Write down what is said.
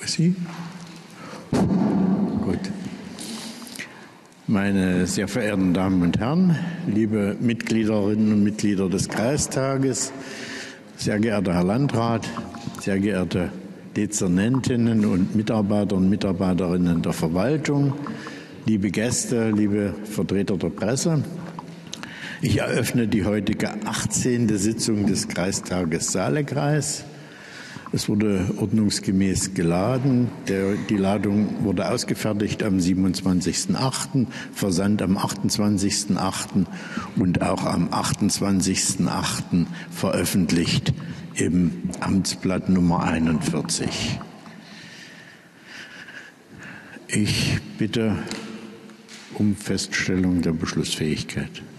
Sie? Gut. Meine sehr verehrten Damen und Herren, liebe Mitgliederinnen und Mitglieder des Kreistages, sehr geehrter Herr Landrat, sehr geehrte Dezernentinnen und Mitarbeiter und Mitarbeiterinnen der Verwaltung, liebe Gäste, liebe Vertreter der Presse. Ich eröffne die heutige 18. Sitzung des Kreistages Saale-Kreis. Es wurde ordnungsgemäß geladen. Die Ladung wurde ausgefertigt am 27.08., versandt am 28.08. und auch am 28.08. veröffentlicht im Amtsblatt Nummer 41. Ich bitte um Feststellung der Beschlussfähigkeit.